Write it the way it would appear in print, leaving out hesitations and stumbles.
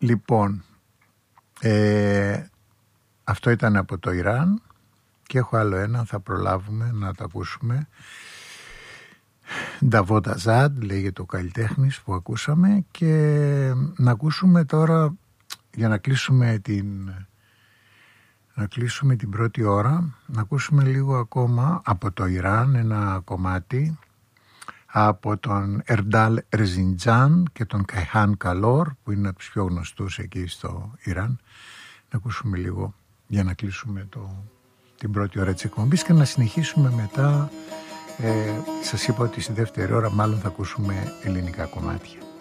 Λοιπόν, αυτό ήταν από το Ιράν και έχω άλλο ένα, θα προλάβουμε να το ακούσουμε. Νταβότ Αζάντ λέγεται ο καλλιτέχνης που ακούσαμε, και να ακούσουμε τώρα, για να κλείσουμε την πρώτη ώρα, να ακούσουμε λίγο ακόμα από το Ιράν ένα κομμάτι από τον Ερντάλ Ερζιντζάν και τον Καϊχάν Καλόρ, που είναι από τους πιο γνωστούς εκεί στο Ιράν. Να ακούσουμε λίγο για να κλείσουμε την πρώτη ώρα της εκπομπής και να συνεχίσουμε μετά. Σας είπα ότι στη δεύτερη ώρα μάλλον θα ακούσουμε ελληνικά κομμάτια.